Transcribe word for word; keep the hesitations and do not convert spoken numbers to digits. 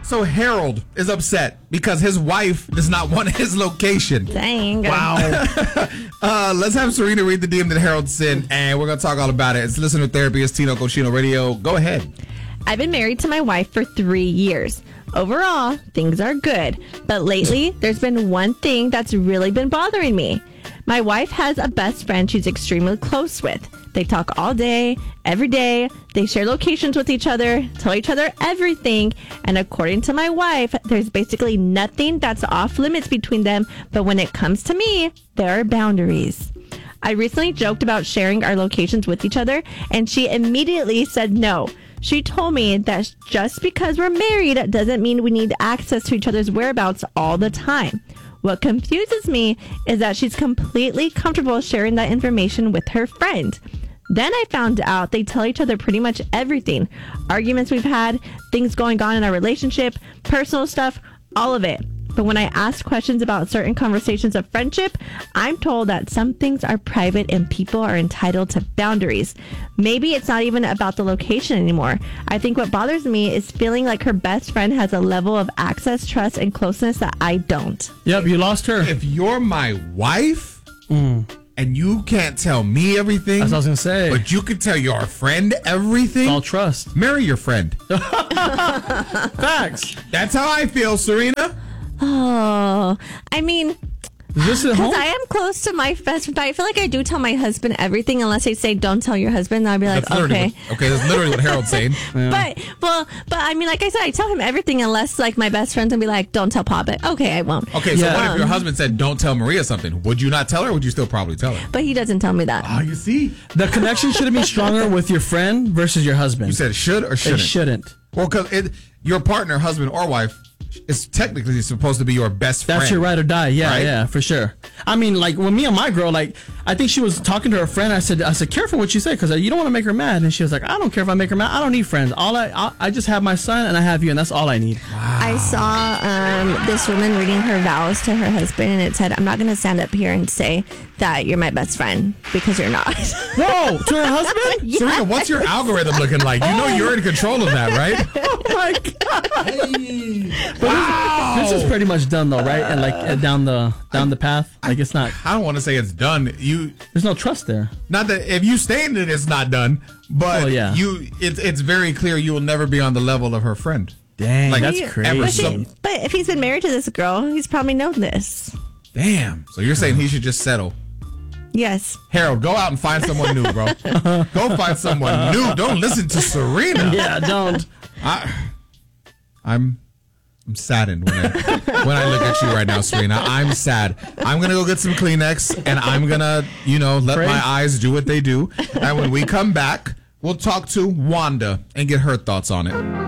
So Harold is upset because his wife does not want his location. Dang. Wow. uh, let's have Serena read the D M that Harold sent, and we're going to talk all about it. It's Listener Therapy. It's Tino Cochino Radio. Go ahead. I've been married to my wife for three years. Overall, things are good. But lately, there's been one thing that's really been bothering me. My wife has a best friend she's extremely close with. They talk all day, every day. They share locations with each other, tell each other everything. And according to my wife, there's basically nothing that's off limits between them. But when it comes to me, there are boundaries. I recently joked about sharing our locations with each other, and she immediately said no. She told me that just because we're married doesn't mean we need access to each other's whereabouts all the time. What confuses me is that she's completely comfortable sharing that information with her friend. Then I found out they tell each other pretty much everything. Arguments we've had, things going on in our relationship, personal stuff, all of it. But when I ask questions about certain conversations of friendship, I'm told that some things are private and people are entitled to boundaries. Maybe it's not even about the location anymore. I think what bothers me is feeling like her best friend has a level of access, trust, and closeness that I don't. Yep, you lost her. If you're my wife mm. and you can't tell me everything, that's what I was going to say. But you can tell your friend everything. It's all trust. Marry your friend. Facts. That's how I feel, Serena. Oh, I mean, because I am close to my best friend. I feel like I do tell my husband everything unless they say don't tell your husband. I'll be like, that's okay. What, okay, that's literally what Harold's saying. Yeah. But, well, but I mean, like I said, I tell him everything unless like my best friends and be like, don't tell Papa. Okay, I won't. Okay, so yeah. what um, if your husband said don't tell Maria something? Would you not tell her or would you still probably tell her? But he doesn't tell me that. Oh, you see? The connection should be stronger with your friend versus your husband. You said should or shouldn't? It shouldn't. Well, because your partner, husband or wife, is technically supposed to be your best friend. That's your ride or die. Yeah, right? yeah, for sure. I mean, like when me and my girl, like I think she was talking to her friend. I said, I said, careful what you say because you don't want to make her mad. And she was like, I don't care if I make her mad. I don't need friends. All I, I, I just have my son and I have you, and that's all I need. Wow. I saw um, this woman reading her vows to her husband, and it said, "I'm not going to stand up here and say that you're my best friend because you're not." Whoa, to her husband? Yes. Serena, what's your algorithm looking like? You know you're in control of that, right? Oh my god! Hey. But Wow. this, this is pretty much done though, right? And like uh, down the down the path, like it's not. I don't want to say it's done. You There's no trust there. not that if you stay in it, it's not done. But Oh, yeah. you, it's it's very clear you will never be on the level of her friend. Dang, Like, that's But, crazy. she, but if he's been married to this girl, he's probably known this. Damn. So you're saying he should just settle? Yes. Harold, go out and find someone new, bro. Go find someone new. Don't listen to Serena. Yeah, don't. I, I'm I'm saddened when I, when I look at you right now, Serena. I'm sad. I'm going to go get some Kleenex, and I'm going to, you know, let Pray. my eyes do what they do. And when we come back, we'll talk to Wanda and get her thoughts on it.